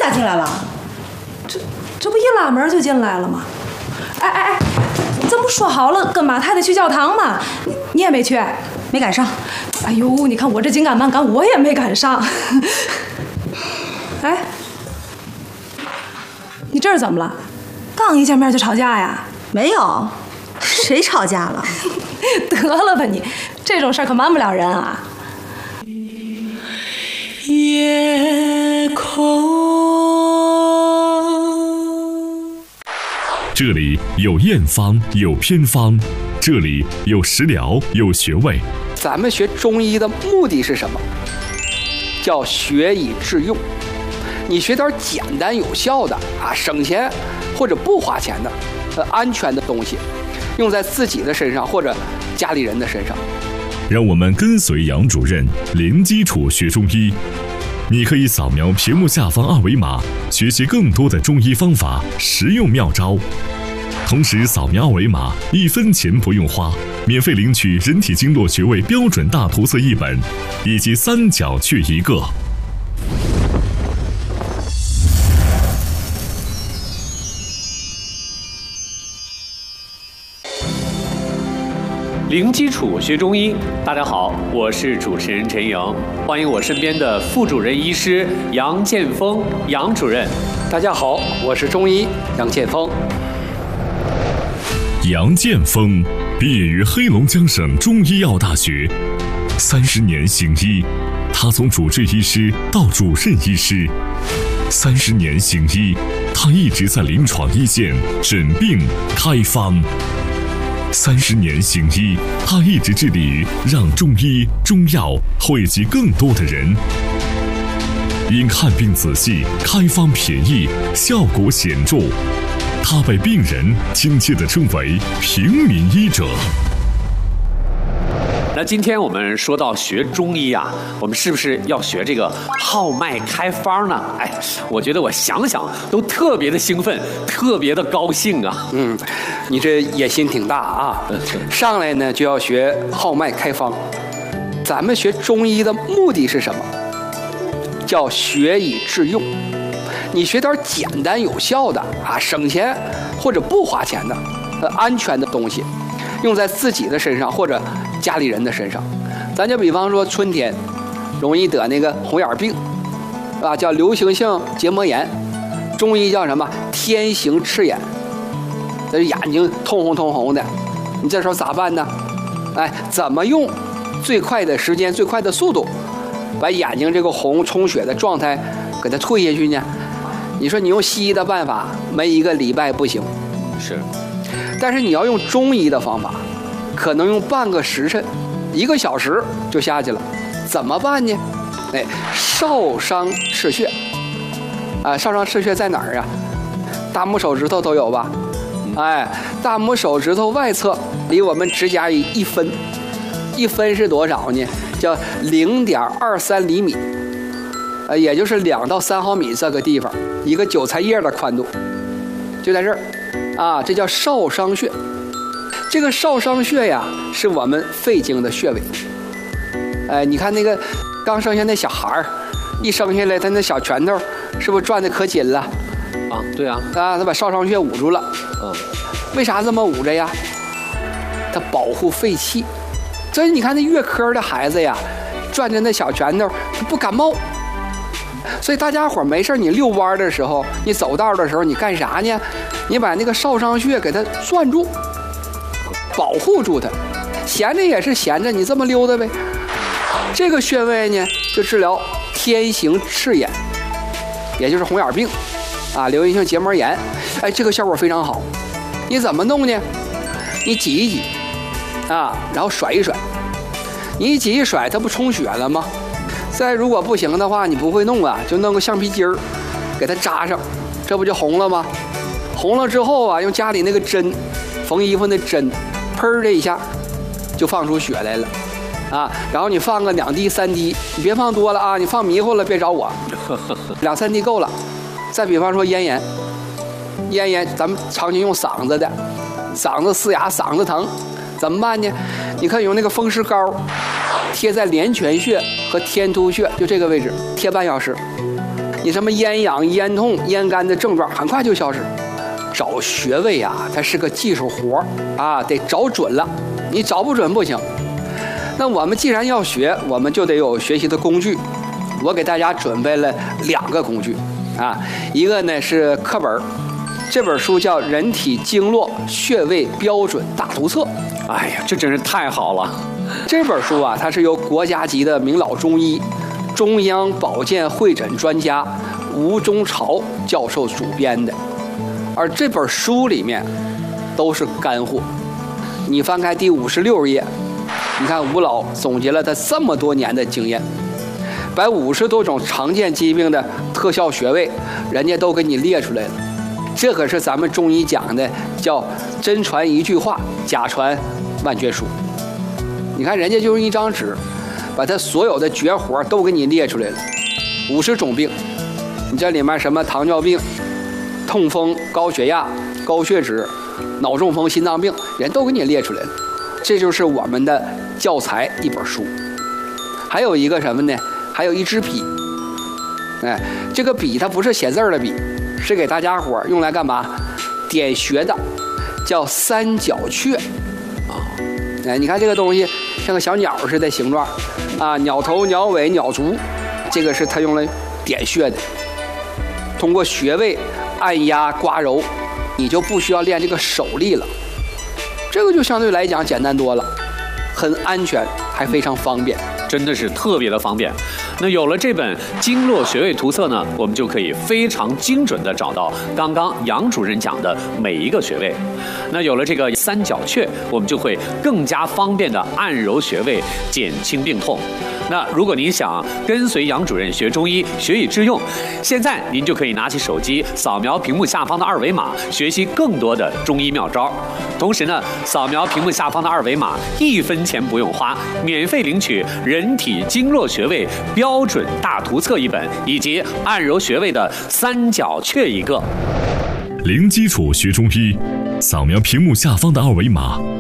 咋进来了？ 这不一拉门就进来了吗？哎，咱不说好了跟马太太去教堂吗？你也没去？ 没赶上。 哎呦，你看我这紧赶慢赶，我也没赶上。哎，你这是怎么了？刚一见面就吵架呀？ 没有，谁吵架了？ 得了吧你，这种事儿可瞒不了人啊。 夜空， 这里有验方，有偏方，这里有食疗，有穴位。 咱们学中医的目的是什么？叫学以致用。你学点简单有效的啊，省钱或者不花钱的，安全的东西，用在自己的身上或者家里人的身上。 让我们跟随杨主任零基础学中医。你可以扫描屏幕下方二维码，学习更多的中医方法、实用妙招。同时扫描二维码，1分钱不用花，免费领取人体经络穴位标准大图册1本，以及3角穴1个。 零基础学中医，大家好，我是主持人陈莹，欢迎我身边的副主任医师杨建峰杨主任。 大家好，我是中医杨建峰。 杨建峰毕业于黑龙江省中医药大学，30年行医，他从主治医师到主任医师，30年行医，他一直在临床一线诊病开方。30年行医，他一直致力于让中医中药惠及更多的人。因看病仔细、开方便宜、效果显著，他被病人亲切地称为平民医者。 那今天我们说到学中医啊，我们是不是要学这个号脉开方呢？哎，我觉得我想想都特别的兴奋，特别的高兴啊。 你这野心挺大啊！上来呢就要学号脉开方。咱们学中医的目的是什么？叫学以致用。你学点简单有效的啊，省钱或者不花钱的，安全的东西，用在自己的身上或者家里人的身上。咱就比方说春天容易得那个红眼病啊，叫流行性结膜炎，中医叫什么？天行赤眼，这眼睛通红通红的，你这时候咋办呢？哎，怎么用最快的时间、最快的速度，把眼睛这个红充血的状态给它退下去呢？你说你用西医的办法，没1个礼拜不行， 是。 但是你要用中医的方法，可能用半个时辰、1个小时就下去了。怎么办呢？哎，少商赤穴啊，少商赤穴在哪儿啊？大拇手指头都有吧？哎，大拇手指头外侧离我们指甲1分，1分是多少呢？叫0.23厘米，也就是2到3毫米这个地方，一个韭菜叶的宽度，就在这儿啊，这叫少商穴。这个少商穴呀，是我们肺经的穴位。哎，你看那个刚生下那小孩儿，一生下来他那小拳头是不是转得可紧了？ 啊，对啊， 他把少商穴捂住了。为啥这么捂着呀？它保护肺气。所以你看那月科的孩子呀，转着那小拳头不感冒。所以大家伙没事，你遛弯的时候，你走道的时候，你干啥呢？你把那个少商穴给它攥住，保护住它。闲着也是闲着，你这么溜达呗。这个穴位呢，就治疗天行赤眼，也就是红眼病啊，流行性结膜炎。哎，这个效果非常好。你怎么弄呢？你挤一挤啊，然后甩一甩。你一挤一甩，它不充血了吗？再如果不行的话，你不会弄啊，就弄个橡皮筋儿给它扎上，这不就红了吗？红了之后啊，用家里那个针，缝衣服那针，砰的一下就放出血来了啊。然后你放个2滴3滴，你别放多了啊，你放迷糊了别找我，2、3滴够了。再比方说咽炎，咽炎咱们常年用嗓子的，嗓子嘶哑，嗓子疼，怎么办呢？你看用那个风湿膏贴在连泉穴和天突穴，就这个位置贴半小时。 你什么咽痒、咽痛、咽干的症状很快就消失。找穴位啊，它是个技术活啊，得找准了，你找不准不行。那我们既然要学，我们就得有学习的工具。我给大家准备了2个工具啊，一个呢是课本，这本书叫《人体经络穴位标准大图册》。 哎呀，这真是太好了！ 这本书啊，它是由国家级的名老中医、中央保健会诊专家吴中朝教授主编的。而这本书里面都是干货。你翻开第56页，你看吴老总结了他这么多年的经验，把50多种常见疾病的特效穴位，人家都给你列出来了。这可是咱们中医讲的叫真传一句话，假传万卷书。你看人家就用一张纸，把他所有的绝活都给你列出来了，50种病。你这里面什么糖尿病、痛风、高血压、高血脂、脑中风、心脏病，人都给你列出来了。这就是我们的教材一本书。还有一个什么呢？还有一支笔。哎，这个笔它不是写字的笔，是给大家伙用来干嘛？点穴的，叫三角雀。哎，你看这个东西像个小鸟似的形状啊，鸟头、鸟尾、鸟足，这个是它用来点穴的。通过穴位按压刮揉，你就不需要练这个手力了，这个就相对来讲简单多了，很安全，还非常方便， 真的是特别的方便。那有了这本经络穴位图册呢，我们就可以非常精准的找到刚刚杨主任讲的每一个穴位。那有了这个三角雀，我们就会更加方便的按揉穴位，减轻病痛。那如果您想跟随杨主任学中医，学以致用，现在您就可以拿起手机扫描屏幕下方的2维码，学习更多的中医妙招。同时呢，扫描屏幕下方的2维码，1分钱不用花，免费领取人体经络穴位标准大图册1本，以及按揉穴位的三角雀1个。 零基础学中医，扫描屏幕下方的2维码，